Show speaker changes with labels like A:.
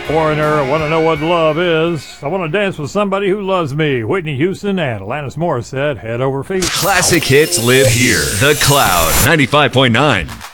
A: Foreigner, I want to know what love is. I want to dance with somebody who loves me. Whitney Houston and Alanis Morissette, Head Over Feet.
B: Classic hits live here. The Cloud, 95.9.